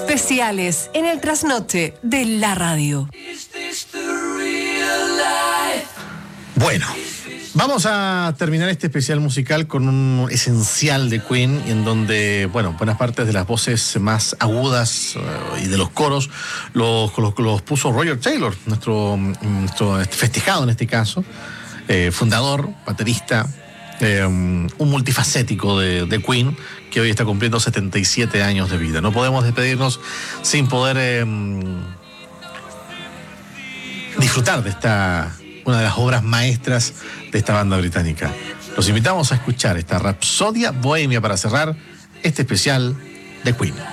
Especiales en el trasnoche de la radio. Bueno, vamos a terminar este especial musical con un esencial de Queen, en donde, bueno, buenas partes de las voces más agudas y de los coros los puso Roger Taylor, nuestro festejado en este caso, fundador, baterista, un multifacético de Queen, que hoy está cumpliendo 77 años de vida. No podemos despedirnos sin poder disfrutar de una de las obras maestras de esta banda británica. Los invitamos a escuchar esta Rapsodia Bohemia para cerrar este especial de Queen.